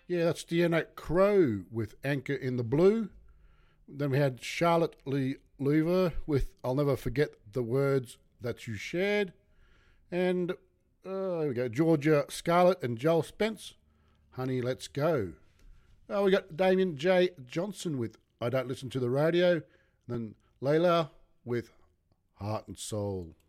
Yeah, that's Deanna Crow with Anchor in the Blue. Then we had Charlotte Lee Lever with I'll Never Forget the Words That You Shared. And there we go, Georgia Scarlett and Joel Spence, Honey, Let's Go. We got Damien J. Johnson with I Don't Listen to the Radio. And then Layla with Heart and Soul.